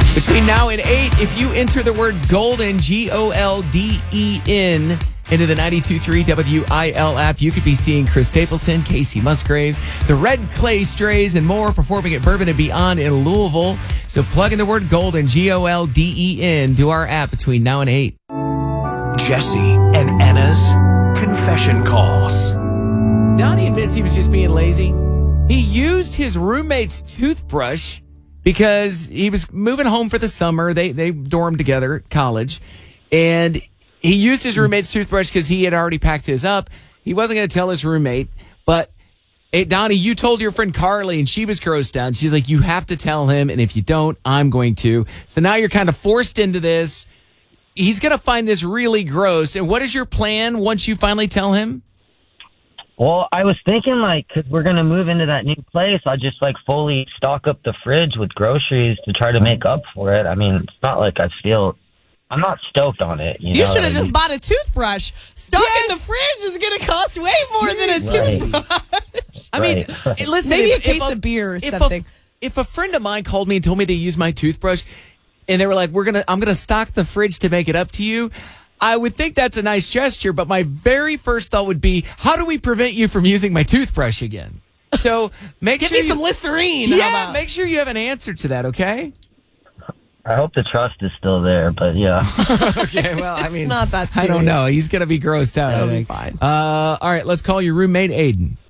Between now and 8, if you enter the word golden, GOLDEN, into the 92.3 WIL app, you could be seeing Chris Stapleton, Casey Musgraves, the Red Clay Strays, and more performing at Bourbon and Beyond in Louisville. So plug in the word golden, GOLDEN, to our app between now and 8. Jesse and Anna's confession calls. Donnie admits he was just being lazy. He used his roommate's toothbrush because he was moving home for the summer. They dormed together at college. And he used his roommate's toothbrush because he had already packed his up. He wasn't going to tell his roommate. But, hey, Donnie, you told your friend Carly, and she was grossed out. She's like, you have to tell him, and if you don't, I'm going to. So now you're kind of forced into this. He's going to find this really gross. And what is your plan once you finally tell him? Well, I was thinking, like, 'cause we're going to move into that new place, I'll just, like, fully stock up the fridge with groceries to try to make up for it. I mean, it's not like I'm not stoked on it. You should have just bought a toothbrush. Stuck in the fridge is going to cost way more than a toothbrush. I mean, listen, Maybe a case of beer or something. If a friend of mine called me and told me they use my toothbrush, and they were like, I'm gonna stock the fridge to make it up to you, I would think that's a nice gesture, but my very first thought would be, how do we prevent you from using my toothbrush again? So make Give sure me some Listerine. Yeah, make sure you have an answer to that, okay? I hope the trust is still there, but yeah. Okay, well, I mean, not that I don't serious. know. He's gonna be grossed out. It'll I be think. fine. All right, let's call your roommate Aiden.